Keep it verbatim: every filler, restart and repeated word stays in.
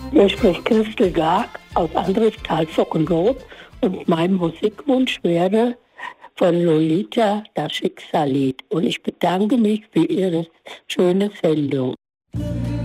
Hier spricht Christel Garg aus Andrestal-Sockenroth und mein Musikwunsch wäre von Lolita das Schicksallied. Und ich bedanke mich für Ihre schöne Sendung.